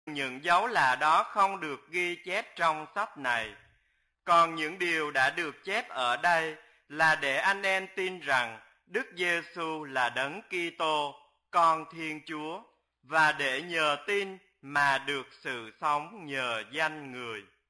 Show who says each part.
Speaker 1: những dấu lạ đó không được ghi chép trong sách này. Còn những điều đã được chép ở đây là để anh em tin rằng Đức Giêsu là Đấng Kitô, con Thiên Chúa, và để nhờ tin mà được sự sống nhờ danh Người.